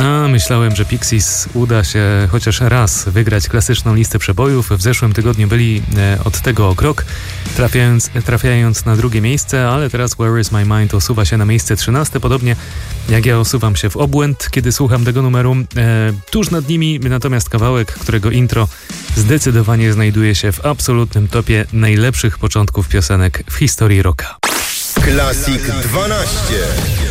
A myślałem, że Pixies uda się chociaż raz wygrać klasyczną listę przebojów. W zeszłym tygodniu byli od tego o krok, trafiając na drugie miejsce, ale teraz Where is my mind osuwa się na miejsce 13, podobnie jak ja osuwam się w obłęd, kiedy słucham tego numeru. Tuż nad nimi natomiast kawałek, którego intro zdecydowanie znajduje się w absolutnym topie najlepszych początków piosenek w historii rocka. Classic 12.